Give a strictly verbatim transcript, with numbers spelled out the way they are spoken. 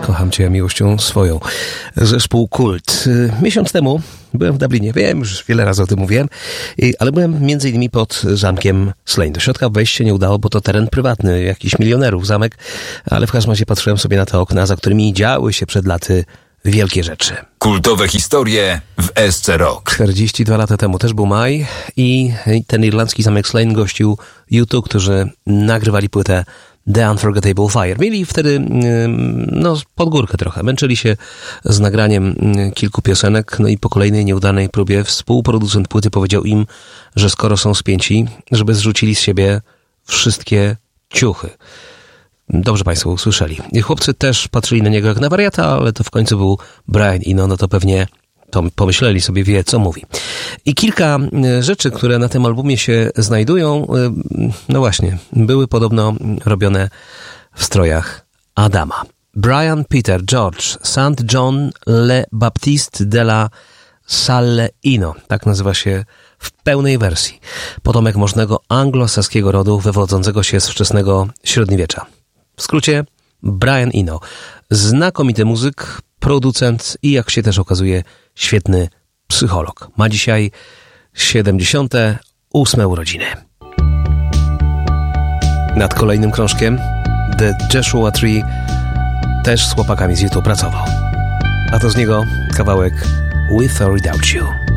Kocham Cię miłością swoją. Zespół Kult. Miesiąc temu byłem w Dublinie, wiem, już wiele razy o tym mówiłem, ale byłem między innymi pod zamkiem Slane. Do środka wejść się nie udało, bo to teren prywatny, jakichś milionerów zamek, ale w każdym razie patrzyłem sobie na te okna, za którymi działy się przed laty wielkie rzeczy. Kultowe historie w S C Rock. czterdzieści dwa lata temu też był maj i ten irlandzki zamek Slane gościł U dwa, którzy nagrywali płytę The Unforgettable Fire. Mieli wtedy no, pod górkę trochę. Męczyli się z nagraniem kilku piosenek, no i po kolejnej nieudanej próbie współproducent płyty powiedział im, że skoro są spięci, żeby zrzucili z siebie wszystkie ciuchy. Dobrze Państwo usłyszeli. I chłopcy też patrzyli na niego jak na wariata, ale to w końcu był Brian Eno, no to pewnie to pomyśleli sobie, wie co mówi. I kilka rzeczy, które na tym albumie się znajdują, no właśnie, były podobno robione w strojach Adama. Brian Peter George Saint John Le Baptiste de la Salle Eno, tak nazywa się w pełnej wersji. Potomek możnego anglosaskiego rodu wywodzącego się z wczesnego średniowiecza. W skrócie Brian Eno. Znakomity muzyk, producent i jak się też okazuje świetny psycholog. Ma dzisiaj siedemdziesiąte ósme urodziny. Nad kolejnym krążkiem The Joshua Tree też z chłopakami z YouTube pracował. A to z niego kawałek With or Without You.